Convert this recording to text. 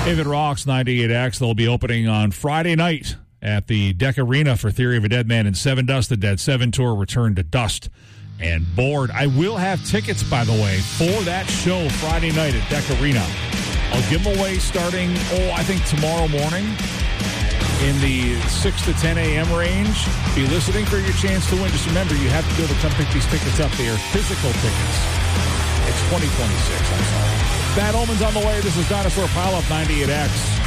If It Rocks 98X, they'll be opening on Friday night at the Deck Arena for Theory of a Dead Man and Seven Dust, the Dead 7 tour, Return to Dust and Bored. I will have tickets, by the way, for that show Friday night at Deck Arena. I'll give them away starting, I think tomorrow morning in the 6 to 10 a.m. range. Be listening for your chance to win. Just remember, you have to be able to come pick these tickets up. They are physical tickets. It's 2026, I'm sorry. Bad Omens on the way. This is Dinosaur Pileup 98X.